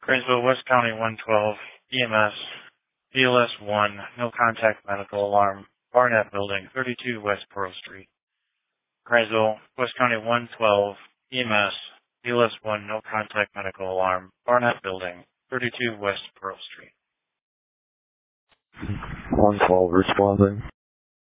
Cranesville, West County 112, EMS, BLS 1, no contact medical alarm, Barnett Building, 32 West Pearl Street. Cranesville, West County 112, EMS, BLS 1, no contact medical alarm, Barnett Building, 32 West Pearl Street. On call responding.